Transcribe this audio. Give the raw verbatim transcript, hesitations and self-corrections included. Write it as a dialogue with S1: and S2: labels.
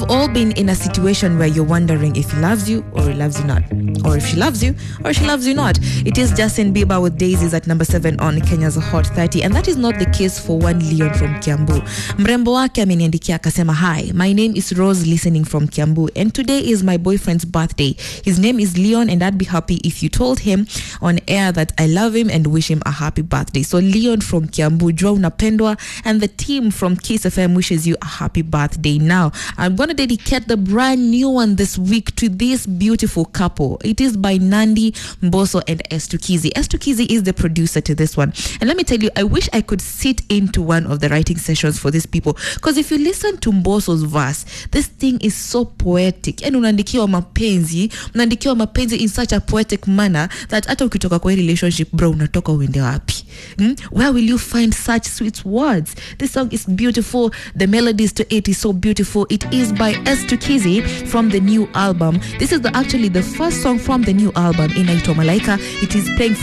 S1: all been in a situation where you're wondering if he loves you or he loves you not, or if she loves you or she loves you not. It is Justin Bieber with Daisies at number seven on Kenya's Hot thirty, and that is not the case for one Leon from Kiambu. Mrembo wake ameniandikia akasema, hi, my name is Rose listening from Kiambu, and today is my boyfriend's birthday. His name is Leon, and I'd be happy if you told him on air that I love him and wish him a happy birthday. So Leon from Kiambu, Joe Napendwa, and the team from Kiss F M wishes you a happy birthday. Now, I'm going to dedicate the brand new one this week to this beautiful couple. It is by Nandi Mbosso and Estukizi. Estukizi is the producer to this one. And let me tell you, I wish I could sit into one of the writing sessions for these people. Because if you listen to Mbosso's verse, this thing is so poetic. And unandikiwa mapenzi, unandikiwa mapenzi in such a poetic manner that hata ukitoka kwa relationship, bro, unatoka uende wapi? Hmm? Where will you find such sweet words? This song is beautiful. The melodies to it is so beautiful. It is by Estukizi from the new album. This is the, actually the first song from the new album, Inaitwa Malaika. It is playing